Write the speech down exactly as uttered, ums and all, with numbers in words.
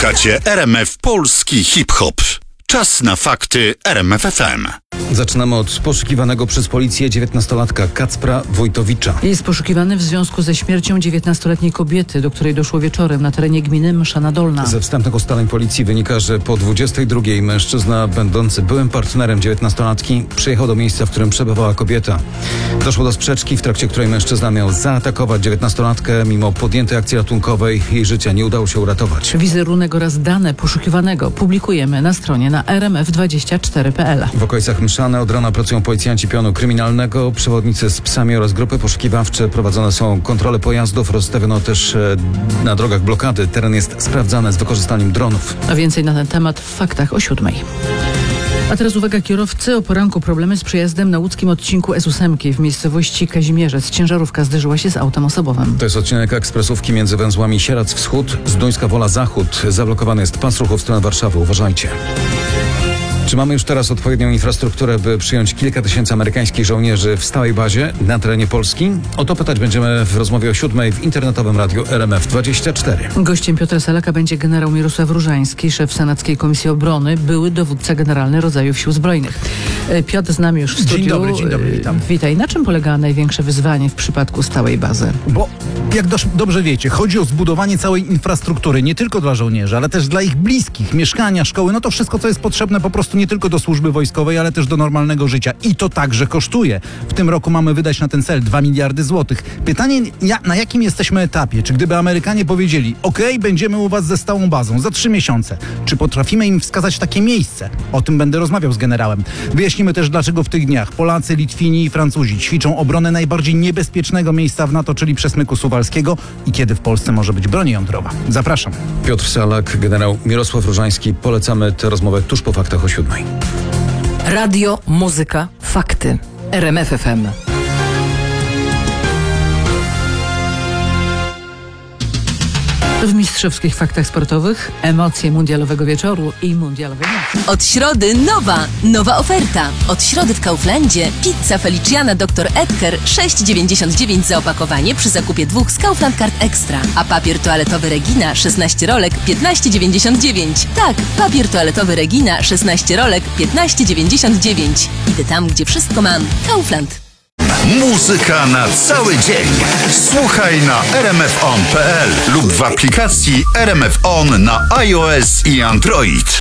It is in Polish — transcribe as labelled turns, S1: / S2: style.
S1: Słuchacie R M F Polski Hip-Hop. Czas na fakty R M F F M.
S2: Zaczynamy od poszukiwanego przez policję dziewiętnastolatka Kacpra Wojtowicza.
S3: Jest poszukiwany w związku ze śmiercią dziewiętnastoletniej kobiety, do której doszło wieczorem na terenie gminy Mszana Dolna.
S2: Ze wstępnych ustaleń policji wynika, że po dwudziestej drugiej mężczyzna będący byłym partnerem dziewiętnastolatki przyjechał do miejsca, w którym przebywała kobieta. Doszło do sprzeczki, w trakcie której mężczyzna miał zaatakować dziewiętnastolatkę. Mimo podjętej akcji ratunkowej jej życia nie udało się uratować.
S3: Wizerunek oraz dane poszukiwanego publikujemy na stronie na r m f dwadzieścia cztery kropka p l.
S2: W okolicach Mszany od rana pracują policjanci pionu kryminalnego, przewodnicy z psami oraz grupy poszukiwawcze. Prowadzone są kontrole pojazdów, rozstawiono też e, na drogach blokady. Teren jest sprawdzany z wykorzystaniem dronów.
S3: A więcej na ten temat w faktach o siódmej. A teraz uwaga kierowcy, o poranku problemy z przejazdem na łódzkim odcinku S ósem w miejscowości Kazimierzec. Ciężarówka zderzyła się z autem osobowym.
S2: To jest odcinek ekspresówki między węzłami Sieradz Wschód, Zduńska Wola Zachód. Zablokowany jest pas ruchu w stronę Warszawy. Uważajcie. Czy mamy już teraz odpowiednią infrastrukturę, by przyjąć kilka tysięcy amerykańskich żołnierzy w stałej bazie na terenie Polski? O to pytać będziemy w rozmowie o siódmej w internetowym radiu R M F dwadzieścia cztery.
S3: Gościem Piotra Salaka będzie generał Mirosław Różański, szef Senackiej Komisji Obrony, były dowódca generalny rodzajów Sił Zbrojnych. Piotr z nami już w studiu.
S4: Dzień dobry, dzień dobry, witam.
S3: Witaj. Na czym polega największe wyzwanie w przypadku stałej bazy?
S4: Bo jak dosz, dobrze wiecie, chodzi o zbudowanie całej infrastruktury, nie tylko dla żołnierzy, ale też dla ich bliskich, mieszkania, szkoły, no to wszystko, co jest potrzebne po prostu nie tylko do służby wojskowej, ale też do normalnego życia. I to także kosztuje. W tym roku mamy wydać na ten cel dwa miliardy złotych. Pytanie, ja, na jakim jesteśmy etapie? Czy gdyby Amerykanie powiedzieli, okej, będziemy u was ze stałą bazą za trzy miesiące, czy potrafimy im wskazać takie miejsce? O tym będę rozmawiał z generałem. Wyjaśnimy też, dlaczego w tych dniach Polacy, Litwini i Francuzi ćwiczą obronę najbardziej niebezpiecznego miejsca w NATO, czyli Przesmyku Suwalskiego, i kiedy w Polsce może być broń jądrowa. Zapraszam.
S2: Piotr Salak, generał Mirosław Różański. Polecamy tę rozmowę tuż po faktach o siódmej.
S5: Radio, muzyka, fakty. R M F F M.
S3: W mistrzowskich faktach sportowych emocje mundialowego wieczoru i mundialowej nocy.
S6: Od środy nowa, nowa oferta. Od środy w Kauflandzie pizza Feliciana doktor Edgar sześć dziewięćdziesiąt dziewięć za opakowanie przy zakupie dwóch z Kaufland Card Extra. A papier toaletowy Regina szesnaście rolek piętnaście dziewięćdziesiąt dziewięć. Tak, papier toaletowy Regina szesnaście rolek piętnaście dziewięćdziesiąt dziewięć. Idę tam, gdzie wszystko mam. Kaufland.
S1: Muzyka na cały dzień. Słuchaj na r m f on kropka p l lub w aplikacji R M F On na iOS i Android.